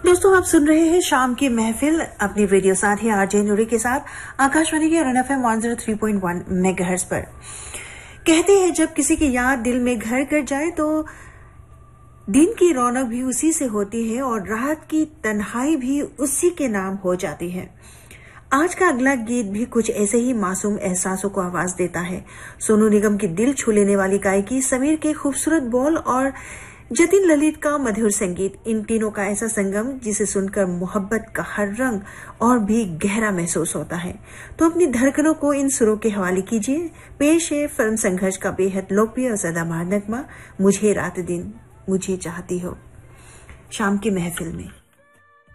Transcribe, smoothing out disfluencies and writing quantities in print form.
दोस्तों, आप सुन रहे हैं शाम की महफिल अपनी वीडियो साथी आरजे नूरी के साथ आकाशवाणी के RN FM 103.1 मेगाहर्ट्ज पर। कहते हैं जब किसी की याद दिल में घर कर जाए तो दिन की रौनक भी उसी से होती है और रात की तन्हाई भी उसी के नाम हो जाती है। आज का अगला गीत भी कुछ ऐसे ही मासूम एहसासों को आवाज देता है। सोनू निगम की दिल छू लेने वाली गायकी, समीर के खूबसूरत बोल और जतिन ललित का मधुर संगीत, इन तीनों का ऐसा संगम जिसे सुनकर मोहब्बत का हर रंग और भी गहरा महसूस होता है। तो अपनी धड़कनों को इन सुरों के हवाले कीजिए। पेश है फिल्म संघर्ष का बेहद लोकप्रिय और सदाबहार नगमा, मुझे रात दिन मुझे चाहती हो, शाम की महफिल में।